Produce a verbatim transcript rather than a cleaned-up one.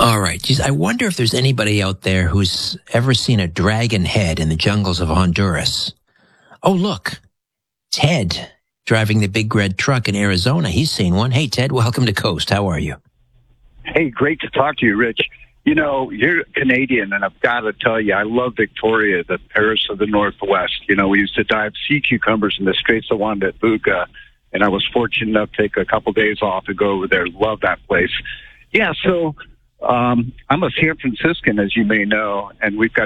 All right. Geez, I wonder if there's anybody out there who's ever seen a dragon head in the jungles of Honduras. Oh, look. Ted, driving the big red truck in Arizona. He's seen one. Hey, Ted, welcome to Coast. How are you? Hey, great to talk to you, Rich. You know, you're Canadian, and I've got to tell you, I love Victoria, the Paris of the Northwest. You know, we used to dive sea cucumbers in the Straits of Juan de Fuca, and I was fortunate enough to take a couple days off to go over there. Love that place. Yeah, so um, I'm a San Franciscan, as you may know, and we've got